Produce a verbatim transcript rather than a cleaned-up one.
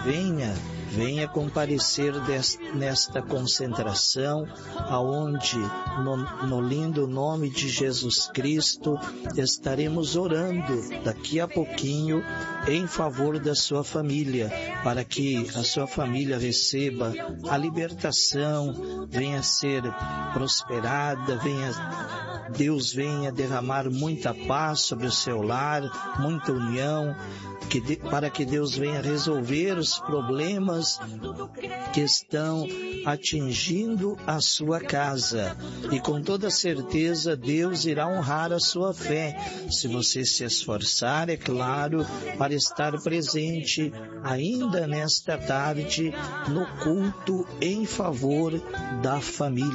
venha, venha comparecer des, nesta concentração, aonde no, no lindo nome de Jesus Cristo estaremos orando daqui a pouquinho em favor da sua família, para que a sua família receba a libertação, venha ser prosperada, venha, Deus venha derramar muita paz sobre o seu lar, muita união, que de, para que Deus venha resolver os problemas que estão atingindo a sua casa. E com toda certeza Deus irá honrar a sua fé, se você se esforçar, é claro, para estar presente ainda nesta tarde no culto em favor da família.